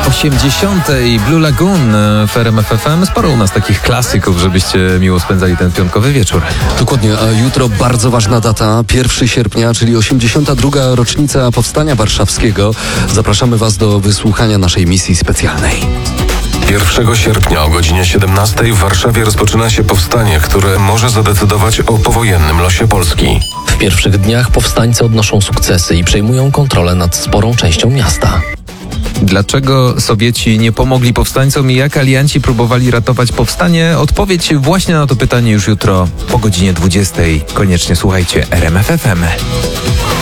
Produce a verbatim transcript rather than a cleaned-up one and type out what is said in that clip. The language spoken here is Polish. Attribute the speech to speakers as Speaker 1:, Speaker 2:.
Speaker 1: osiemdziesiąte i Blue Lagoon w R M F F M. Sporo u nas takich klasyków, żebyście miło spędzali ten piątkowy wieczór.
Speaker 2: Dokładnie, a jutro bardzo ważna data, pierwszego sierpnia, czyli osiemdziesiąta druga rocznica Powstania Warszawskiego. Zapraszamy Was do wysłuchania naszej misji specjalnej.
Speaker 3: pierwszego sierpnia o godzinie siedemnastej w Warszawie rozpoczyna się powstanie, które może zadecydować o powojennym losie Polski.
Speaker 4: W pierwszych dniach powstańcy odnoszą sukcesy i przejmują kontrolę nad sporą częścią miasta.
Speaker 1: Dlaczego Sowieci nie pomogli powstańcom i jak alianci próbowali ratować powstanie? Odpowiedź właśnie na to pytanie już jutro po godzinie dwudziestej. Koniecznie słuchajcie R M F F M.